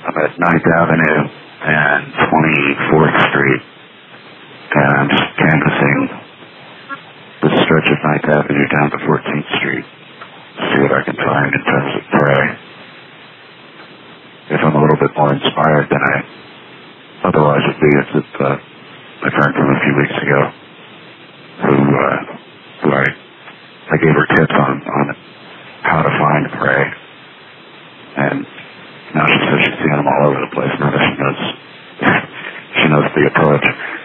I'm at 9th Avenue and 24th Street, and I'm just canvassing the stretch of 9th Avenue down to 14th Street, see what I can find in terms of prey. If I'm a little bit more inspired than I otherwise would be, it's with my friend from a few weeks ago, who I gave her tips on how to find prey, and now she says she's seeing them all over the place. Now that she knows the approach.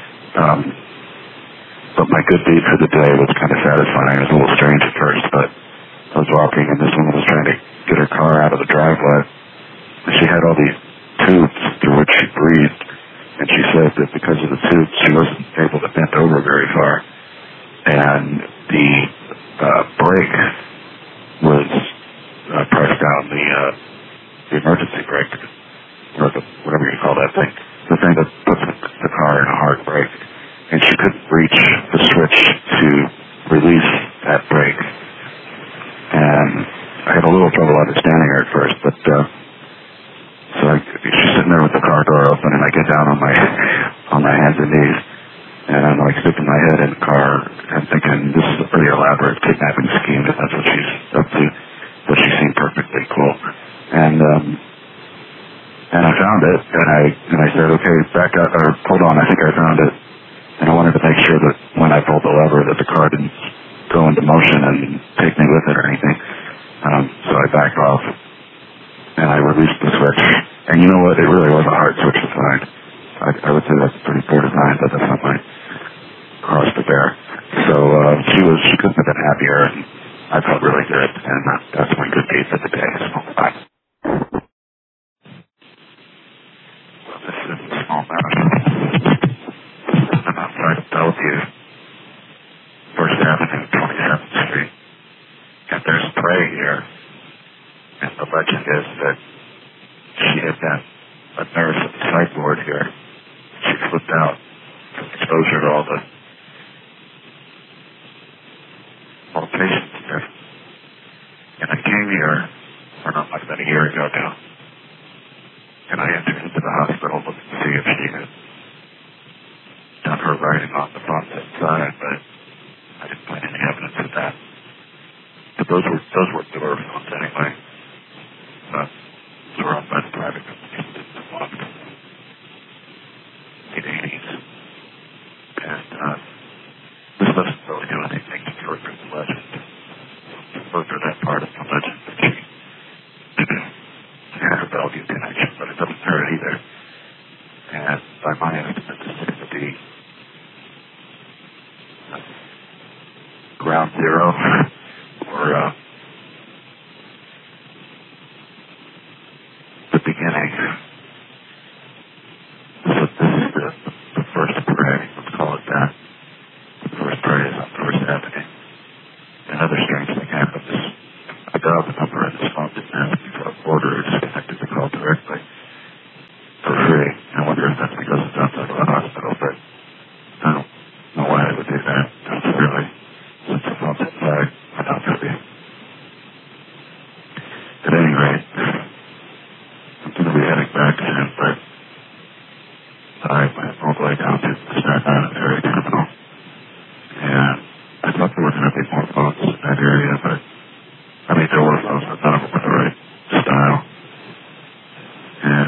But my good deed for the day was kind of satisfying. It was a little strange at first, but I was walking and this woman was trying to get her car out of the driveway. She had all these tubes through which she breathed, and she said that because of the tubes she wasn't able to bend over very far, and the brake was pressed down, the emergency brake, or whatever you call that thing, the thing that puts the car in a hard brake, and she couldn't reach the switch to release that brake. And I had a little trouble understanding her at first, but so she's sitting there with the car door open, and I get down on my hands and knees, and I'm like sticking my head in the car and thinking this is a pretty elaborate kidnapping scheme if that's what she's up to, but she seemed perfectly cool. And I found it, and I said, okay, back up, or hold on, I think I found it. And I wanted to make sure that when I pulled the lever that the car didn't go into motion and take me with it or anything. So I backed off, and I released the switch. And you know what? It really was a hard switch to find. I would say that's pretty poor design, but that's not my cross to bear. So she couldn't have been happier, and I felt really good, and that's my good deed for the day. So bye. Well, this is a small mountain. I'm outside of Bellevue, 1st Avenue, 27th Street, and there's prey here, and the legend is that she had been a nurse at the psych ward here. She flipped out from exposure to all the patients here. And I came here, or not like about a year ago now, and I entered into the hospital looking to see if she had done her writing on the front inside, but I didn't find any evidence of that. But those were door phones anyway. They were owned by the private companies that belonged to the 80s. And this doesn't really do anything to further the legend, to further that part of the legend that she had a Bellevue connection, but it doesn't hurt either. And by my estimate, this seems to be ground zero or the beginning. So this is the first prey, let's call it that. The first prey is on 1st Avenue. Another strange thing happened is I dialed the number and this phone didn't ask me for a order, it just connected the call directly for free. I wonder if that's because it's outside of the hospital, but I don't know why I would do that. That's really, since the phone's inside, I don't know. At any rate, I'm going to be heading back soon, but I went all the way down to the Staten Island area terminal, and I thought there were going to be more phones in that area, but I mean, there were phones, but none of them were the right style. And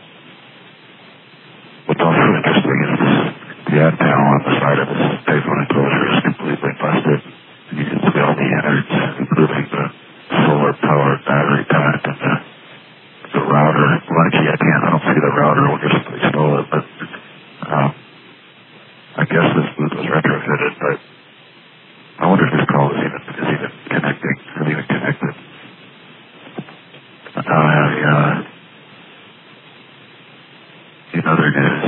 what's also interesting is the ad panel on the side of this payphone enclosure is completely busted, and you can see all the innards, including the solar-powered battery pack and the router. Well, actually, I don't see the router. We'll just stole it, but I guess this booth was retrofitted, but I wonder if this call is even connecting, or even connected. In other news,